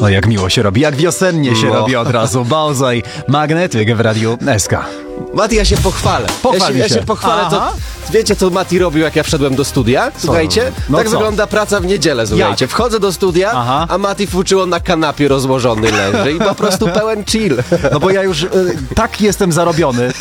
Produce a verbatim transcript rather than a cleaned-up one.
O, jak miło się robi, jak wiosennie się No. robi od razu. Bałzaj, magnetyk w Radiu S K. Mati, ja się pochwalę. Pochwal ja, się, mi ja się. się pochwalę, to Aha. wiecie, co Mati robił, jak ja wszedłem do studia? Słuchajcie, No tak co? wygląda praca w niedzielę, słuchajcie. Jak? Wchodzę do studia, Aha. a Mati fuczyło na kanapie rozłożony leży i po prostu pełen chill. No bo ja już y, tak jestem zarobiony